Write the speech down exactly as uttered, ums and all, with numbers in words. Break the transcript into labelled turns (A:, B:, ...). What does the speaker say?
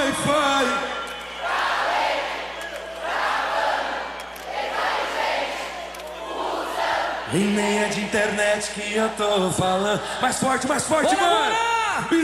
A: Wi-Fi. E nem é de internet que eu tô falando. Mais forte, mais forte,
B: Bora,
A: mano!
B: bora!